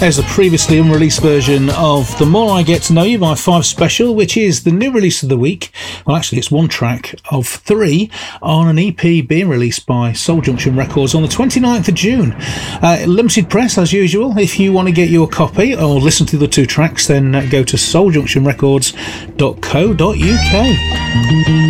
There's the previously unreleased version of The More I Get to Know You by Five Special, which is the new release of the week. Well, actually, it's one track of three on an EP being released by Soul Junction Records on the 29th of June. Limited press, as usual. If you want to get your copy or listen to the two tracks, then go to souljunctionrecords.co.uk.